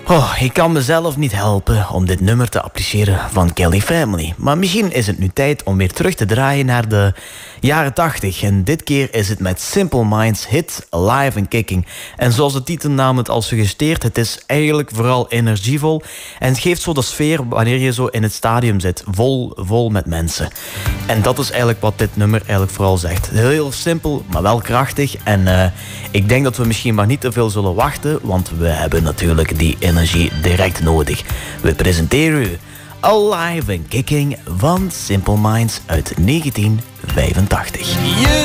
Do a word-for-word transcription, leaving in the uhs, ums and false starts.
Oh, ik kan mezelf niet helpen om dit nummer te appreciëren van Kelly Family. Maar misschien is het nu tijd om weer terug te draaien naar de jaren tachtig. En dit keer is het met Simple Minds hit Alive and Kicking. En zoals de titelnaam het al suggereert, het is eigenlijk vooral energievol. En het geeft zo de sfeer wanneer je zo in het stadium zit. Vol, vol met mensen. En dat is eigenlijk wat dit nummer eigenlijk vooral zegt. Heel simpel, maar wel krachtig. En uh, ik denk dat we misschien maar niet te veel zullen wachten, want we hebben natuurlijk die energie direct nodig. We presenteren u Alive and Kicking van Simple Minds uit negentien vijfentachtig.